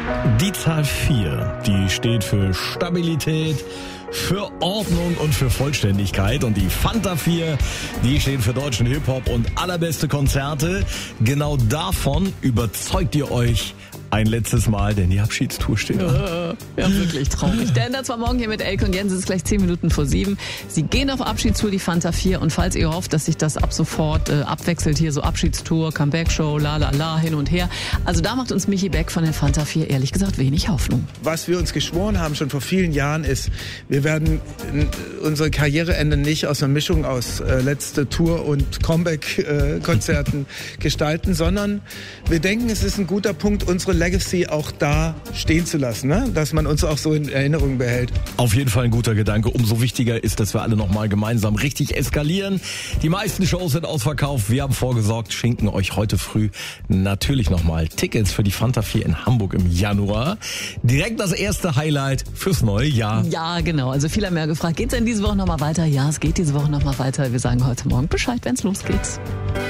Die Zahl 4, die steht für Stabilität, für Ordnung und für Vollständigkeit. Und die Fanta 4, die steht für deutschen Hip-Hop und allerbeste Konzerte. Genau davon überzeugt ihr euch ein letztes Mal, denn die Abschiedstour steht an. Ja, wirklich traurig. Der ändert zwar morgen hier mit Elke und Jens, es ist gleich 10 Minuten vor 7. Sie gehen auf Abschiedstour, die Fanta 4. Und falls ihr hofft, dass sich das ab sofort abwechselt, hier so Abschiedstour, Comeback-Show, la la la, hin und her. Also da macht uns Michi Beck von den Fanta 4 ehrlich gesagt wenig Hoffnung. Was wir uns geschworen haben, schon vor vielen Jahren, ist, wir werden unsere Karriereende nicht aus einer Mischung aus letzte Tour und Comeback-Konzerten gestalten, sondern wir denken, es ist ein guter Punkt, unsere Legacy auch da stehen zu lassen, ne? Dass man uns auch so in Erinnerung behält. Auf jeden Fall ein guter Gedanke. Umso wichtiger ist, dass wir alle nochmal gemeinsam richtig eskalieren. Die meisten Shows sind ausverkauft. Wir haben vorgesorgt, schenken euch heute früh natürlich nochmal Tickets für die Fanta 4 in Hamburg im Januar. Direkt das erste Highlight fürs neue Jahr. Ja, genau. Also viele haben ja gefragt, geht's denn diese Woche nochmal weiter? Ja, es geht diese Woche nochmal weiter. Wir sagen heute Morgen Bescheid, wenn's losgeht.